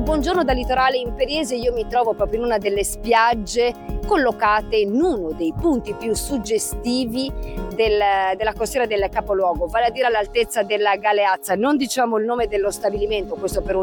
Buongiorno da Litorale Imperiese. Io mi trovo proprio in una delle spiagge collocate in uno dei punti più suggestivi della costiera del capoluogo, vale a dire all'altezza della Galeazza. Non diciamo il nome dello stabilimento, questo per un